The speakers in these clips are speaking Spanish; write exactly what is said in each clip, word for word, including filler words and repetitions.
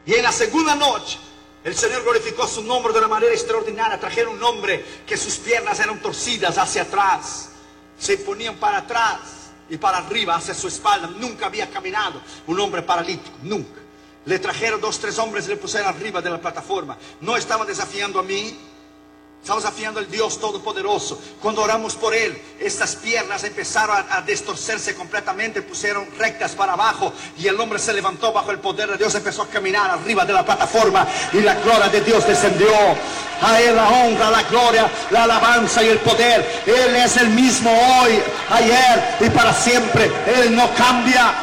Y en la segunda noche, el Señor glorificó su nombre de una manera extraordinaria. Trajeron un hombre que sus piernas eran torcidas hacia atrás, se ponían para atrás y para arriba hacia su espalda. Nunca había caminado un hombre paralítico, nunca. Le trajeron dos, tres hombres y le pusieron arriba de la plataforma. No estaban desafiando a mí, estamos desafiando al Dios Todopoderoso. Cuando oramos por Él, estas piernas empezaron a, a destorcerse completamente, pusieron rectas para abajo y el hombre se levantó bajo el poder de Dios, empezó a caminar arriba de la plataforma y la gloria de Dios descendió. A Él la honra, la gloria, la alabanza y el poder. Él es el mismo hoy, ayer y para siempre. Él no cambia.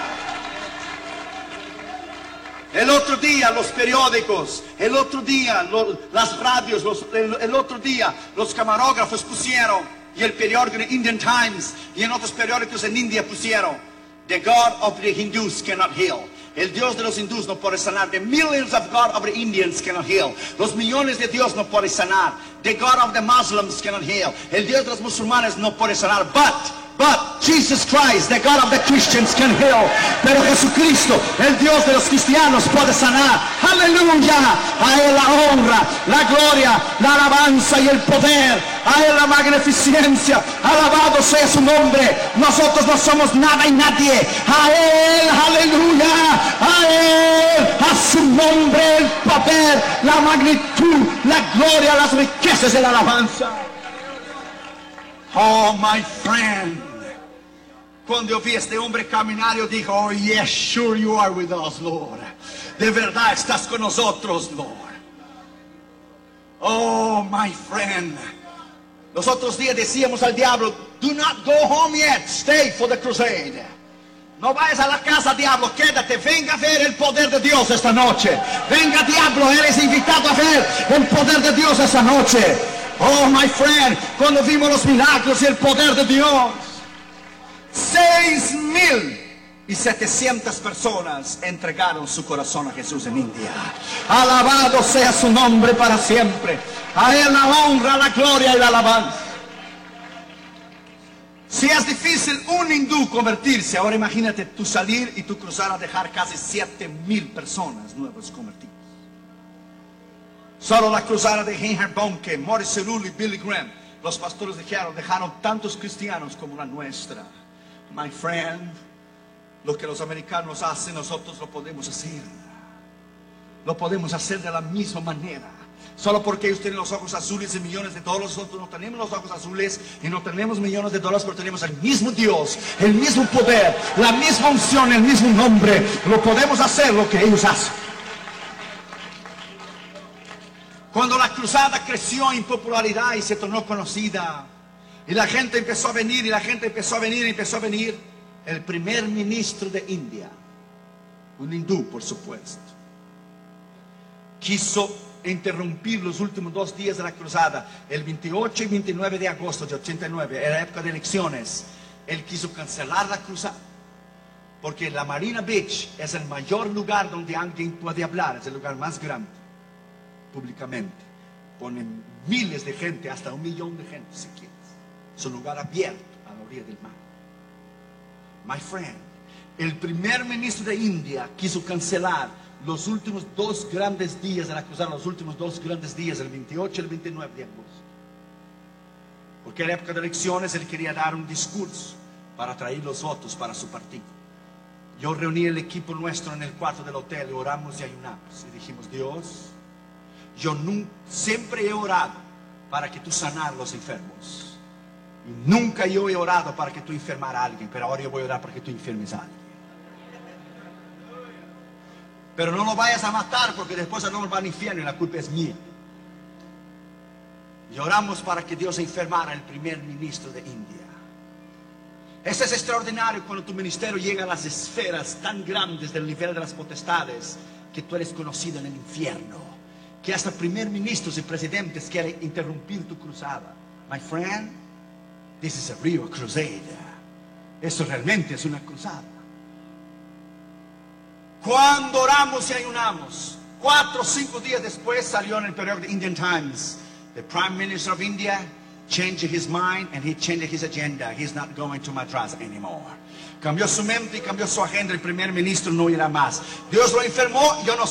El otro día los periódicos, el otro día los, las radios, los, el, el otro día los camarógrafos pusieron, y el periódico Indian Times y en otros periódicos en India pusieron: The God of the Hindus cannot heal. El Dios de los hindúes no puede sanar. The millions of God of the Indians cannot heal. Los millones de Dios no puede sanar. The God of the Muslims cannot heal. El Dios de los musulmanes no puede sanar. But But Jesus Christ, the God of the Christians, can heal. Pero Jesucristo, el Dios de los cristianos, puede sanar. Aleluya. A Él la honra, la gloria, la alabanza y el poder. A Él la magnificencia. Alabado sea su nombre. Nosotros no somos nada y nadie. A Él, aleluya. A Él, a su nombre, el poder, la magnitud, la gloria, las riquezas de la alabanza. Oh, my friend. Cuando yo vi a este hombre caminar, yo dije: oh, yes, sure you are with us, Lord. De verdad estás con nosotros, Lord. Oh, my friend. Los otros días decíamos al diablo: do not go home yet, stay for the crusade. No vayas a la casa, diablo, quédate, venga a ver el poder de Dios esta noche. Venga, diablo, eres invitado a ver el poder de Dios esta noche. Oh, my friend, cuando vimos los milagros y el poder de Dios, seis mil y setecientas personas entregaron su corazón a Jesús en India. Alabado sea su nombre para siempre. A Él la honra, la gloria y la alabanza. Si es difícil un hindú convertirse, ahora imagínate tú salir y tú cruzar a dejar casi siete mil personas nuevas convertidas. Solo la cruzada de Reinhard Bonnke, Morris Cerullo y Billy Graham, los pastores dijeron: dejaron tantos cristianos como la nuestra. My friend, lo que los americanos hacen, nosotros lo podemos hacer. Lo podemos hacer de la misma manera. Solo porque ellos tienen los ojos azules y millones de dólares, nosotros no tenemos los ojos azules y no tenemos millones de dólares, pero tenemos el mismo Dios, el mismo poder, la misma unción, el mismo nombre. Lo podemos hacer lo que ellos hacen. Cuando la cruzada creció en popularidad y se tornó conocida, y la gente empezó a venir, y la gente empezó a venir, y empezó a venir, el primer ministro de India, un hindú por supuesto, quiso interrumpir los últimos dos días de la cruzada, el veintiocho y veintinueve de agosto de ochenta y nueve, era época de elecciones. Él quiso cancelar la cruzada, porque la Marina Beach es el mayor lugar donde alguien puede hablar, es el lugar más grande públicamente, ponen miles de gente, hasta un millón de gente si quieres. Es un lugar abierto a la orilla del mar. My friend, el primer ministro de India quiso cancelar los últimos dos grandes días de la cruzada, los últimos dos grandes días, el veintiocho y el veintinueve de agosto, porque en la época de elecciones él quería dar un discurso para atraer los votos para su partido. Yo reuní el equipo nuestro en el cuarto del hotel y oramos y ayunamos y dijimos: Dios, yo nunca, siempre he orado para que tú sanar los enfermos, y nunca yo he orado para que tú enfermar a alguien, pero ahora yo voy a orar para que tú enfermes a alguien. Pero no lo vayas a matar, porque después no va al infierno y la culpa es mía. Y oramos para que Dios enfermara al primer ministro de India. Eso es extraordinario cuando tu ministerio llega a las esferas tan grandes del nivel de las potestades, que tú eres conocido en el infierno, que hasta primer ministros y presidentes quieren interrumpir tu cruzada. My friend, this is a real crusade. Eso realmente es una cruzada. Cuando oramos y ayunamos, cuatro o cinco días después salió en el periódico Indian Times: the Prime Minister of India changed his mind and he changed his agenda. He's not going to Madras anymore. Cambió su mente y cambió su agenda. El primer ministro no irá más. Dios lo enfermó, yo no